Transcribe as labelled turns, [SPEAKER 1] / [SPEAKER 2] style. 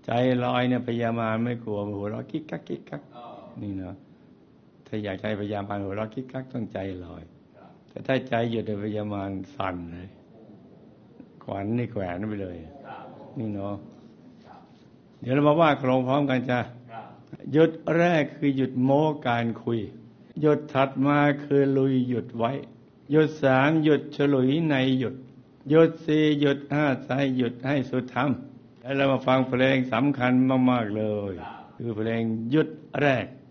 [SPEAKER 1] ใจลอยเนี่ยพยามารไม่กลัวหัวเราะกิ๊กกักกิ๊กกักนี่เนาะถ้าอยากใจพยามารหัวเราะกิ๊กกักต้องใจลอยแต่ถ้าใจหยุดพยามารสั่นเลยขวัญนี่แขวนไปเลยนี่เนาะเดี๋ยวเรามาว่าโครงพร้อมกันจ้ะหยุดแรกคือหยุดโม้การคุยหยุดถัดมาคือลุยหยุดไว้หยุดสามหยุดฉลุยในหยุดหยุดสี่หยุดห้าใส่หยุดให้สุดธรรมแล้วเรามาฟังเพลงสำคัญมากๆเลยคือเพลงหยุดแรก